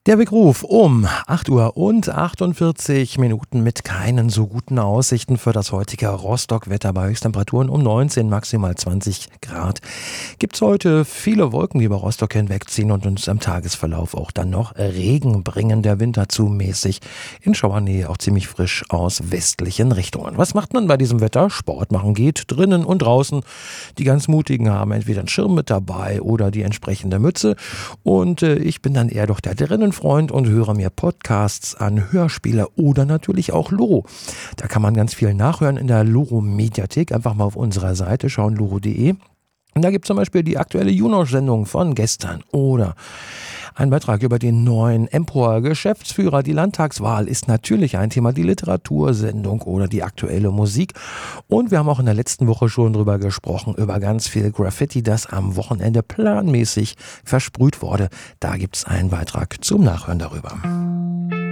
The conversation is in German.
Der Weckruf um 8:48 mit keinen so guten Aussichten für das heutige Rostock-Wetter bei Höchsttemperaturen um 19, maximal 20 Grad. Gibt's heute viele Wolken, die über Rostock hinwegziehen und uns im Tagesverlauf auch dann noch Regen bringen. Der Wind dazu mäßig, in Schauernähe auch ziemlich frisch aus westlichen Richtungen. Was macht man bei diesem Wetter? Sport machen geht, drinnen und draußen. Die ganz Mutigen haben entweder einen Schirm mit dabei oder die entsprechende Mütze. Und ich bin dann eher doch der Drinnenfreund und höre mir Podcasts an, Hörspiele oder natürlich auch Loro. Da kann man ganz viel nachhören in der Loro-Mediathek. Einfach mal auf unserer Seite schauen, loro.de. Und da gibt es zum Beispiel die aktuelle Juno-Sendung von gestern oder ein Beitrag über den neuen Empor-Geschäftsführer. Die Landtagswahl ist natürlich ein Thema, die Literatursendung oder die aktuelle Musik. Und wir haben auch in der letzten Woche schon drüber gesprochen, über ganz viel Graffiti, das am Wochenende planmäßig versprüht wurde. Da gibt es einen Beitrag zum Nachhören darüber.